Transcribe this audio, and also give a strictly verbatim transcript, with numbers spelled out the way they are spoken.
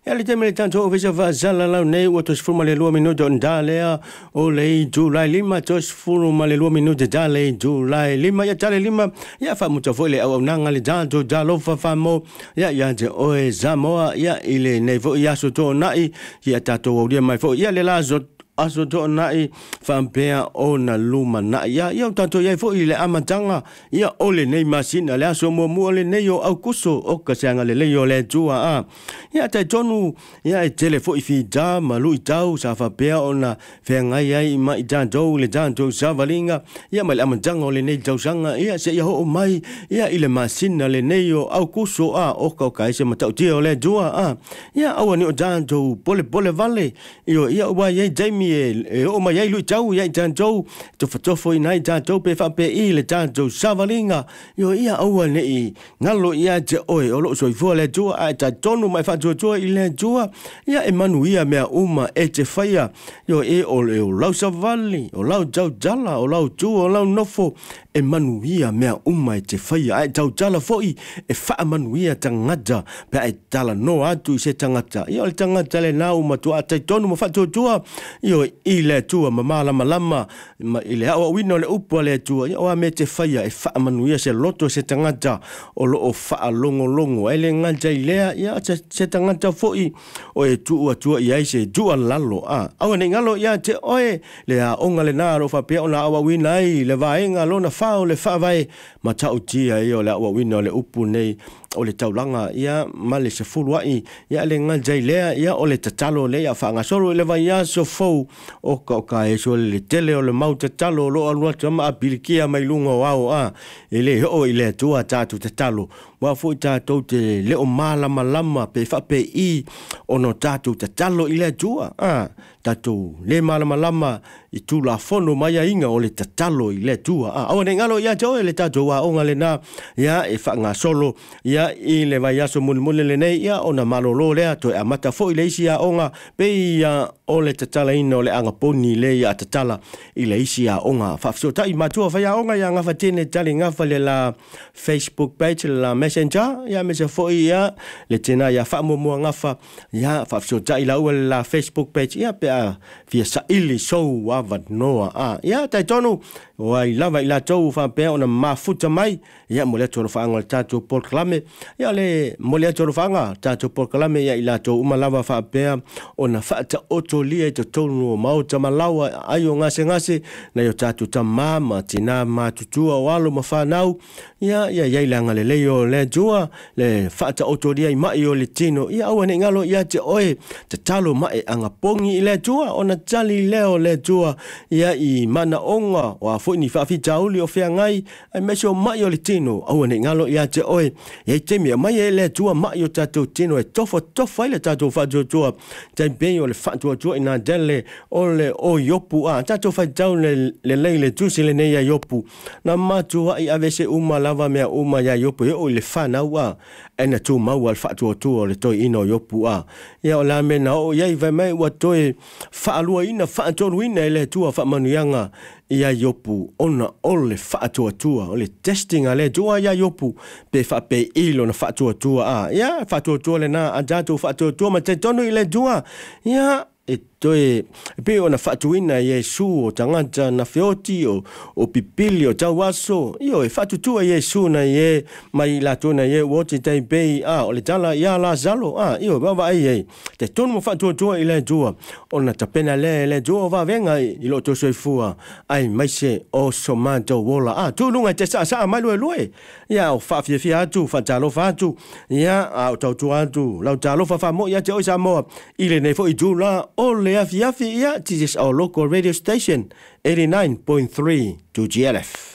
Ya le teme le tanto ofisa va zala la nei o tos fuma le lua minuto ndalea o le July lima tos fuma le lua minuto dale July lima ya tale lima ya fa muta foi le au nanga le tanto dalo fa fa mo ya ya je oe zamoa ya ile nei fo ya so to nai ya tato o dia mai fo ya le la zo aso to nai fampea ona luma na ya ya tanto ya fo ile amatanga ya ole nei masina le aso mo mo le nei o akuso o kasanga le le yo le tua a ya tai tonu ya telefo ifi da malu itau sa fampea ona fenga ya i mai tanto le tanto sa valinga ya mal amatanga ole nei tau sanga ya se ya ho mai ya ile masina le nei o akuso a o ka ka se matau ti ole tua a ya awani o tanto pole pole vale yo ya wa ya Jamie e o mai lu tau ia tanto to fotofo ina tanto pe fa pe i le tanto savalinga yo ia o nei ngalo ia te oi o lo so i fo le tua a ta tonu mai fa tua i le tua ia emanuia mea uma e te faia yo e o le o lau savali o lau tau jala o lau tu o lau nofo emanuia mea uma e te faia ai tau jala foi e fa emanuia tangata pe ai tala no atu se tangata ia le tangata le na uma tu a ta tonu ma fa tua yo ile tua mamala malama ile awa wino le upo le tua o a me te faia e fa manuia se loto se tangata o lo o fa longo longo ele nganja ile ya se tangata foi o e tua tua ia se tua lalo a awa ne ngalo ya te oe le a onga le naro fa pe ona awa winai le vaenga lona fa o le fa vai matau tia io le awa wino le upo nei o le taulanga ia male se fuluai ia le nganja ile ia o le tatalo le ya fa ngasolo le vai ya so fo o ka ka e so le tele o le mau te talo lo alua tama apilikia mai lunga wao a ele o ile tua tatu te talo wa fo tatu te le o mala malama pe fa pe i ono tatu te talo ile tua a tatu le mala malama i tu la fono mai inga o le tatalo ile tua a o ne ngalo ia jo le tatu wa onga le na ia e fa nga solo ia i le vai aso mul mul le nei ia ona malolo le to a mata fo ile isia onga pe ia o le tatala ino le anga poni le ia tatala ile isia onga fa so tai matua fa ia onga ia nga fa tene tali nga fa le la Facebook page la messenger ia me se fo ia le tena ia fa mo mo nga fa ia fa so tai la o la Facebook page ia pe a via sa ili so wa va noa a ia tai tonu wa i lava i la tau fa pe ona mafuta mai ia mo le tonu fa ngol tatu proclame ia le mo le tonu fa nga tatu proclame ia i la tau uma lava fa pe ona fa ta oto lia i te tonu o mauta malawa ayo ngase ngase na yo tatu ta mama tina matutua walo mawhanau ia ia ia ilanga le leo le jua le fata oto lia i mai o le tino ia awa ne ngalo ia te oe te talo mai anga pongi i le jua ona tali leo le jua ia i mana onga o a fo ni fa fi tauli o fea ngai ai mesho mai o le tino awa ne ngalo ia te oe ia temi mai e le jua mai o tatu tino e tofo tofo ile tatu fa jua tai ben o le fatu tua ina dele ole o yopu a tato fa down le le le tusi le nei yopu na matu ai avese uma lava mea uma ya yopu o le fana wa ena tu mau al fatu tua le toi ino yopu a ya o la mena o ya vai mai wa toi fa alua ina fa tonu ina le tua fa manuanga ia yopu ona ole fatu tua ole testing ale tua ya yopu pe fa pe ilo na fatu tua a ya fatu tua le na ajato fatu tua ma te tonu ile tua ya e toe pe ona fatuina Yesu o tangata na feoti o o pipili o tawaso io e fatu tua Yesu na ye mai la tona ye woti tai bei a o le tala ya la zalo a io baba ai te tonu mo fatu tua ile tua ona tapena le le tua va venga i lo to soifua ai mai se o somato wola a tu lunga te sa sa mai lo loe ya o fa fia fia tu fa talo fa tu ya a o tau atu la talo fa fa mo ya te o sa mo ile ne fo i tu la o le afi afi ia, this is our local radio station, eighty-nine point three to G L F.